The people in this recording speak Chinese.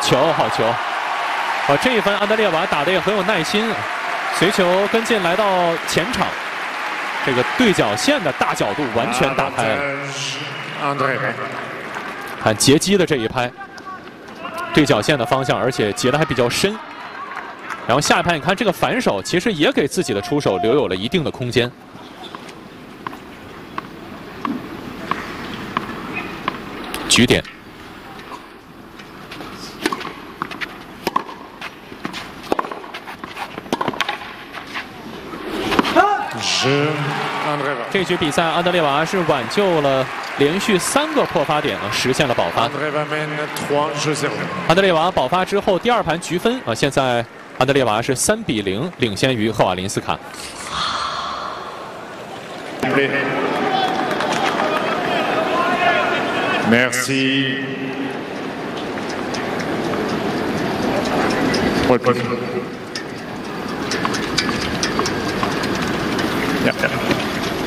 球，好球！这一分安德烈瓦打得也很有耐心，随球跟进来到前场，这个对角线的大角度完全打开了。看截击的这一拍，对角线的方向，而且截的还比较深。然后下一拍，你看这个反手，其实也给自己的出手留有了一定的空间。局点。 这局比赛，安德烈瓦是挽救了连续3个破发点实现了保发。安德烈瓦保发之后，第2盘局分现在安德烈瓦是3比0领先于赫瓦林斯卡。 Merci. Yeah.